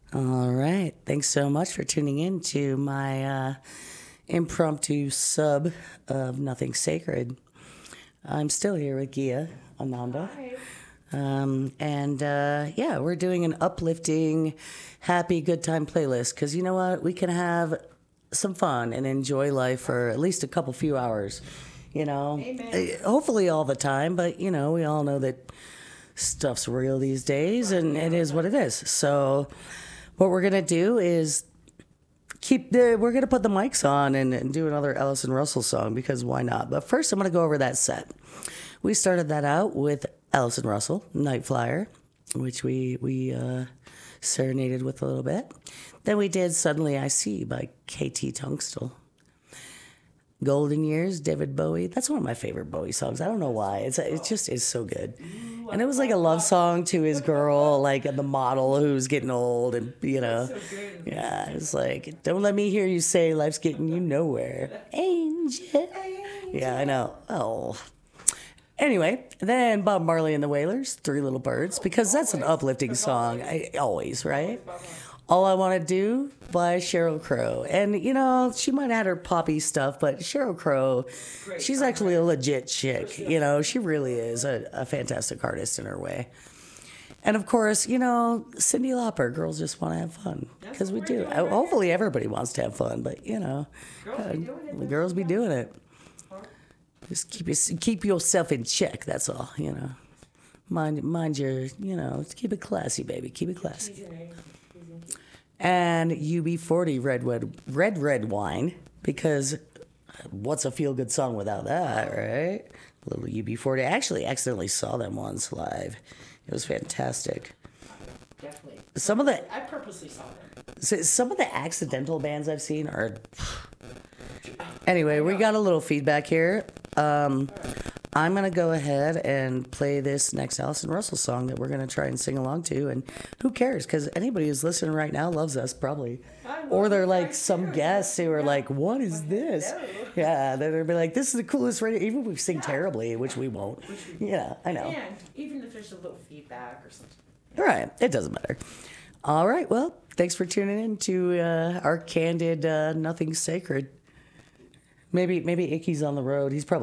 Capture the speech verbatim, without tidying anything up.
All right. Thanks so much for tuning in to my uh, impromptu sub of Nothing Sacred. I'm still here with Gia Ananda. Hi. Um, and uh, yeah, we're doing an uplifting, happy, good time playlist because you know what? We can have some fun and enjoy life for at least a couple few hours. You know, Amen. Uh, hopefully all the time, but you know, we all know that stuff's real these days and it is what it is. So, what we're gonna do is keep the we're gonna put the mics on and, and do another Ellison Russell song because why not? But first, I'm gonna go over that set. We started that out with Ellison Russell, Night Flyer, which we we uh, serenaded with a little bit. Then we did Suddenly I See by K T Tunstall. Golden Years, David Bowie. That's one of my favorite Bowie songs. I don't know why. It's it just is so good. And it was like a love song to his girl, like the model who's getting old, and you know, yeah, it's like, don't let me hear you say life's getting you nowhere, angel. Yeah, I know. Oh. Anyway, then Bob Marley and the Wailers, Three Little Birds, because that's an uplifting song. I, always, right? All I Want to Do by Sheryl Crow. And, you know, she might have had her poppy stuff, but Sheryl Crow, she's actually a legit chick. You know, she really is a, a fantastic artist in her way. And, of course, you know, Cyndi Lauper, girls just want to have fun. Because we do. Hopefully everybody wants to have fun, but, you know, uh, the girls be doing it. Just keep your, keep yourself in check, that's all, you know. Mind, mind your, you know, keep it classy, baby. Keep it classy. And U B forty Red Red Red Red Wine, because what's a feel good song without that, right? A little U B forty. I actually accidentally saw them once live. It was fantastic. Definitely. Some of the I purposely saw them. so some of the accidental bands I've seen are. Anyway, we got a little feedback here. Um, I'm going to go ahead and play this next Ellison Russell song that we're going to try and sing along to. And who cares? Because anybody who's listening right now loves us, probably. Or they're like some guests who are like, what is this? Yeah, they'll be like, this is the coolest radio. Even if we sing terribly, which we won't. Yeah, I know. And even if there's a little feedback or something. All right, it doesn't matter. All right, well, thanks for tuning in to uh, our candid uh, Nothing Sacred. Maybe, maybe Icky's on the road. He's probably